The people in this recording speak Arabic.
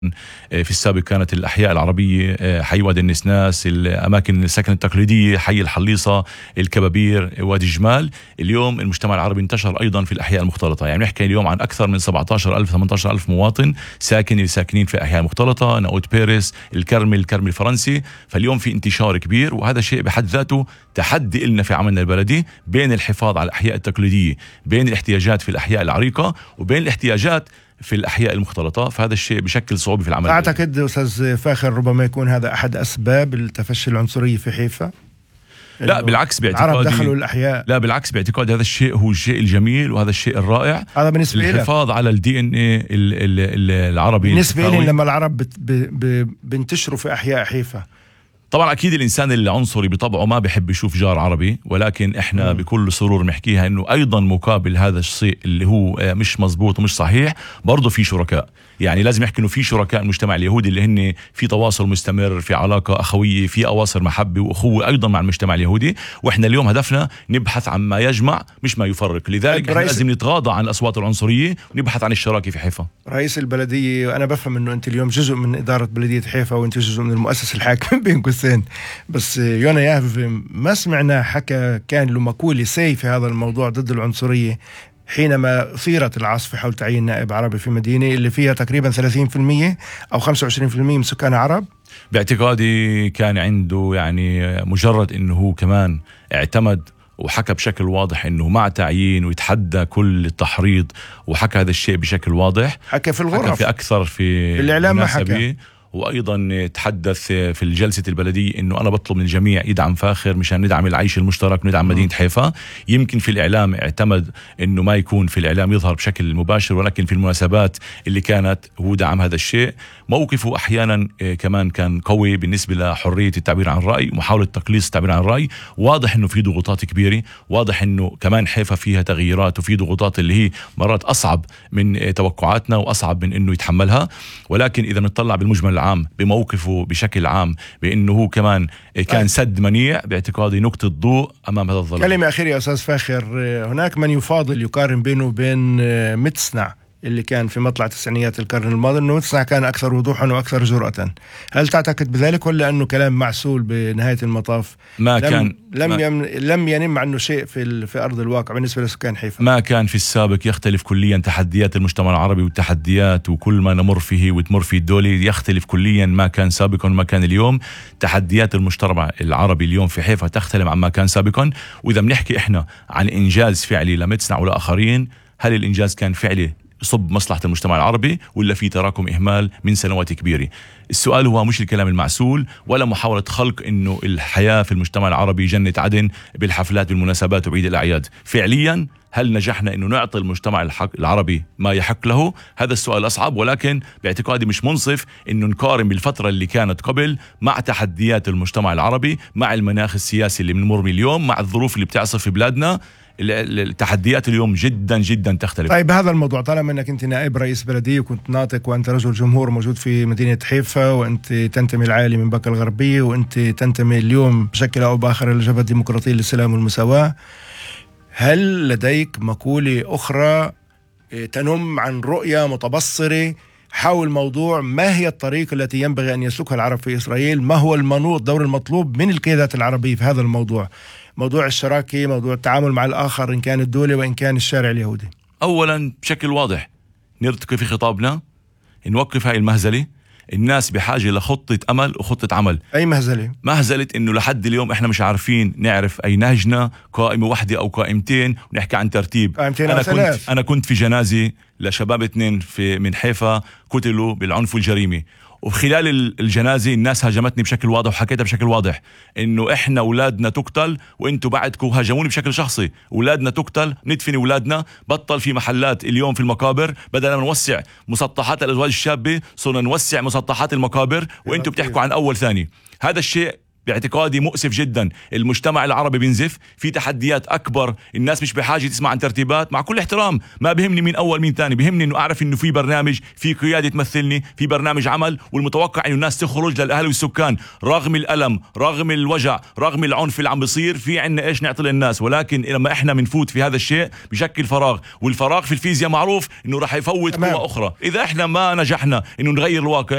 في السابق كانت الأحياء العربية حي وادي النسناس، الأماكن السكن التقليدية، حي الحليصة، الكبابير، وادي الجمال. اليوم المجتمع العربي انتشر أيضا في الأحياء المختلطة، يعني نحكي اليوم عن أكثر من 17,000 18,000 مواطن ساكنين في أحياء مختلطة، ناوت بيريس، الكرمل الفرنسي. فاليوم في انتشار كبير، وهذا شيء بحد ذاته تحدي لنا في عملنا البلدي بين الحفاظ على الأحياء التقليدية، بين الاحتياجات في الأحياء العريقة وبين الاحتياجات في الأحياء المختلطة. فهذا الشيء بشكل صعوبة في العمل. أعتقد أستاذ فاخر ربما يكون هذا أحد أسباب التفشي العنصرية في حيفا. لا بالعكس، باعتقادي العرب دخلوا الأحياء. لا بالعكس، باعتقادي هذا الشيء هو الشيء الجميل وهذا الشيء الرائع. هذا بالنسبة الحفاظ على الدي ان اي العربي بالنسبة لي لما العرب بنتشروا في أحياء حيفا. طبعا أكيد الإنسان العنصري بطبعه ما بيحب يشوف جار عربي، ولكن إحنا بكل سرور بنحكيها إنه أيضا مقابل هذا الشيء اللي هو مش مزبوط ومش صحيح برضه في شركاء. يعني لازم يحكي إنه في شركاء المجتمع اليهودي اللي هن في تواصل مستمر، في علاقة أخوية، في أواصر محبة وأخوة أيضا مع المجتمع اليهودي. وإحنا اليوم هدفنا نبحث عن ما يجمع مش ما يفرق، لذلك إحنا لازم نتغاضى عن الأصوات العنصرية ونبحث عن الشراكة في حيفا. رئيس البلدية، أنا بفهم إنه أنت اليوم جزء من إدارة بلدية حيفا وأنت جزء من المؤسسة الحاكمة بين قوسين، بس يونا ياهف ما سمعنا حكى كان له مقولة سي في هذا الموضوع ضد العنصرية حينما أثيرت العاصفة حول تعيين نائب عربي في مدينة اللي فيها تقريبا 30% أو 25% من سكان عرب. باعتقادي كان عنده يعني مجرد إنه هو كمان اعتمد وحكى بشكل واضح إنه مع تعيين ويتحدى كل التحريض، وحكى هذا الشيء بشكل واضح، حكى في الغرف، حكى في أكثر في الإعلام ما حكى. وأيضا تحدث في الجلسة البلدية إنه أنا بطلب من الجميع يدعم فاخر مشان ندعم العيش المشترك وندعم مدينة حيفا. يمكن في الإعلام اعتمد إنه ما يكون في الإعلام يظهر بشكل مباشر، ولكن في المناسبات اللي كانت هو دعم هذا الشيء. موقفه أحيانا كمان كان قوي بالنسبة لحرية التعبير عن الرأي ومحاولة تقليص التعبير عن الرأي. واضح إنه في ضغوطات كبيرة، واضح إنه كمان حيفا فيها تغييرات وفي ضغوطات اللي هي مرات أصعب من توقعاتنا وأصعب من إنه يتحملها. ولكن إذا نطلع بالمجمل العام بموقفه بشكل عام بأنه هو كمان كان سد منيع، باعتقادي نقطة ضوء أمام هذا الظلام. كلمة أخيرة يا أستاذ فاخر، هناك من يفاضل يقارن بينه وبين متصنع اللي كان في مطلع تسعينيات القرن الماضي، أنه متصنع كان أكثر وضوحا وأكثر جرأة. هل تعتقد بذلك ولا أنه كلام معسول بنهاية المطاف؟ لم ينم عنه شيء في أرض الواقع بالنسبة لسكان حيفا. ما كان في السابق يختلف كليا. تحديات المجتمع العربي والتحديات وكل ما نمر فيه وتمر فيه الدولة يختلف كليا. ما كان سابقا وما كان اليوم. تحديات المجتمع العربي اليوم في حيفا تختلف عما كان سابقا. وإذا بنحكي إحنا عن إنجاز فعلي لمتصنع والآخرين، هل الإنجاز كان فعلي صب مصلحة المجتمع العربي ولا في تراكم إهمال من سنوات كبيرة؟ السؤال هو مش الكلام المعسول ولا محاولة خلق إنه الحياة في المجتمع العربي جنة عدن بالحفلات بالمناسبات وبعيد الأعياد. فعليا هل نجحنا إنه نعطي المجتمع العربي ما يحق له؟ هذا السؤال أصعب، ولكن باعتقادي مش منصف إنه نقارن بالفترة اللي كانت قبل مع تحديات المجتمع العربي، مع المناخ السياسي اللي بنمر من اليوم، مع الظروف اللي بتعصف في بلادنا. التحديات اليوم جدا جدا تختلف. طيب هذا الموضوع، طالما انك انت نائب رئيس بلديه وكنت ناطق وانت رجل جمهور موجود في مدينه حيفا وانت تنتمي العائله من بكا الغربيه وانت تنتمي اليوم بشكل او باخر للجبهه الديمقراطيه للسلام والمساواه، هل لديك مقوله اخرى تنم عن رؤيه متبصره حول موضوع ما هي الطريقه التي ينبغي ان يسلكها العرب في اسرائيل؟ ما هو الدور المطلوب من القيادات العربية في هذا الموضوع؟ موضوع الشراكة، موضوع التعامل مع الآخر إن كان الدولة وإن كان الشارع اليهودي. أولا بشكل واضح نرتقي في خطابنا، نوقف هاي المهزلة. الناس بحاجة لخطة أمل وخطة عمل. أي مهزلة؟ مهزلة إنه لحد اليوم إحنا مش عارفين نعرف أي نهجنا، قائمة واحدة أو قائمتين، ونحكي عن ترتيب. أنا كنت في جنازة لشباب 2 من حيفا قتلوا بالعنف والجريمة، وخلال الجنازة الناس هاجمتني بشكل واضح وحكيتها بشكل واضح إنه إحنا أولادنا تقتل وإنتوا بعدكم هاجموني بشكل شخصي. أولادنا تقتل، ندفن أولادنا. بطل في محلات اليوم في المقابر، بدل ما نوسع مسطحات الأزواج الشابة صرنا نوسع مسطحات المقابر، وإنتوا بتحكوا عن أول ثاني. هذا الشيء باعتقادي مؤسف جدا. المجتمع العربي بينزف، في تحديات أكبر، الناس مش بحاجة تسمع عن ترتيبات. مع كل احترام، ما بهمني مين أول مين ثاني، بهمني إنه أعرف إنه في برنامج، في قيادة تمثلني، في برنامج عمل، والمتوقع إنه الناس تخرج للأهل والسكان رغم الألم، رغم الوجع، رغم العنف اللي عم بيصير، في عنا إيش نعطي للناس. ولكن لما إحنا بنفوت في هذا الشيء بشكل فراغ، والفراغ في الفيزياء معروف إنه راح يفوت قوة أخرى. إذا إحنا ما نجحنا إنه نغير الواقع